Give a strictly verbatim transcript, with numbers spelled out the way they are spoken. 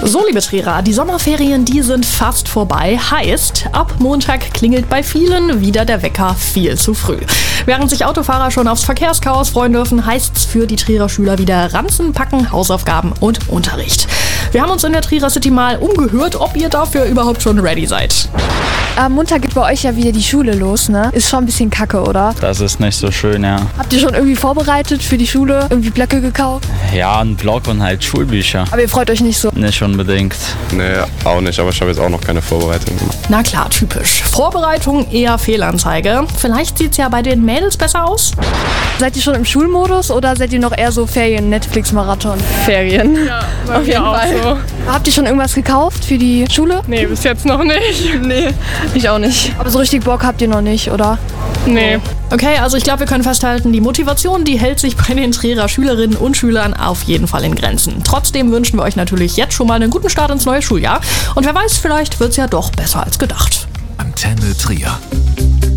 So, liebe Trierer, die Sommerferien, die sind fast vorbei. Heißt, ab Montag klingelt bei vielen wieder der Wecker viel zu früh. Während sich Autofahrer schon aufs Verkehrschaos freuen dürfen, heißt's für die Trierer Schüler wieder Ranzen packen, Hausaufgaben und Unterricht. Wir haben uns in der Trierer City mal umgehört, ob ihr dafür überhaupt schon ready seid. Am Montag geht bei euch ja wieder die Schule los, ne? Ist schon ein bisschen kacke, oder? Das ist nicht so schön, ja. Habt ihr schon irgendwie vorbereitet für die Schule? Irgendwie Blöcke gekauft? Ja, ein Block und halt Schulbücher. Aber ihr freut euch nicht so? Nicht unbedingt. Nee, auch nicht, aber ich habe jetzt auch noch keine Vorbereitung gemacht. Na klar, typisch. Vorbereitung eher Fehlanzeige. Vielleicht sieht's ja bei den Mädels besser aus. Seid ihr schon im Schulmodus oder seid ihr noch eher so Ferien-Netflix-Marathon? Ferien. Ja, bei mir auch so. Habt ihr schon irgendwas gekauft für die Schule? Nee, bis jetzt noch nicht. Nee, ich auch nicht. Aber so richtig Bock habt ihr noch nicht, oder? Nee. Okay, also ich glaube, wir können festhalten, die Motivation, die hält sich bei den Trierer Schülerinnen und Schülern auf jeden Fall in Grenzen. Trotzdem wünschen wir euch natürlich jetzt schon mal einen guten Start ins neue Schuljahr. Und wer weiß, vielleicht wird's ja doch besser als gedacht. Antenne Trier.